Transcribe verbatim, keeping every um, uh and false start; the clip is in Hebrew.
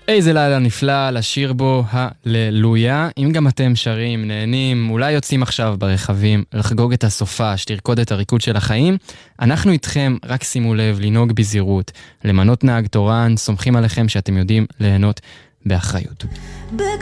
איזה לילה נפלא לשיר בו הללויה. אם גם אתם שרים, נהנים, אולי יוצאים עכשיו ברכבים לחגוג את הסופה, שתרקוד את הריקוד של החיים, אנחנו איתכם, רק שימו לב, לנהוג בזהירות, למנות נהג תורן, סומכים עליכם שאתם יודעים ליהנות באחריות.